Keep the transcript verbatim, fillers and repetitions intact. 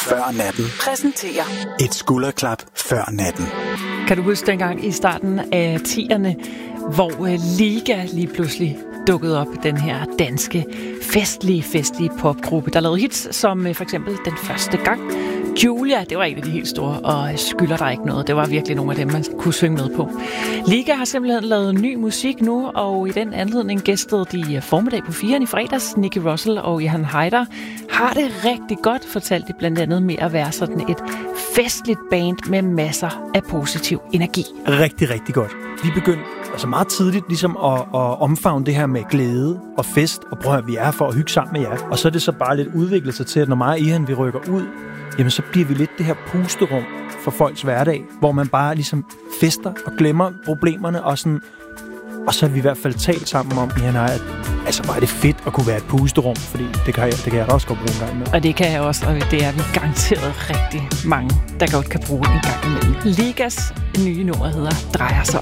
før natten præsenterer et skulderklap før natten. Kan du huske dengang i starten af tierne, hvor Liga lige pludselig dukkede op, den her danske festlige, festlige popgruppe, der lavede hits som for eksempel Den Første Gang. Julia, det var en af de helt store, og Skylder dig ikke noget. Det var virkelig nogle af dem, man kunne synge med på. Liga har simpelthen lavet ny musik nu, og i den anledning gæstede de formiddag på firen i fredags. Nicky Russell og Johan Heider har det rigtig godt, fortalte de blandt andet med at være sådan et festligt band med masser af positiv energi. Rigtig, rigtig godt. Vi begyndte altså meget tidligt ligesom at, at omfavne det her med glæde og fest, og prøv at vi er for at hygge sammen med jer. Og så er det så bare lidt udviklet sig til, at når mig og Ihan vi rykker ud, jamen så bliver vi lidt det her pusterum for folks hverdag, hvor man bare ligesom fester og glemmer problemerne, og sådan, og så har vi i hvert fald talt sammen om, Ihan og jeg, at altså bare er det fedt at kunne være et pusterum, fordi det kan jeg, det kan jeg da også godt bruge en gang med. Og det kan jeg også, og det er vi garanteret rigtig mange, der godt kan bruge en gang imellem. Ligas nye nummer hedder Drejer sig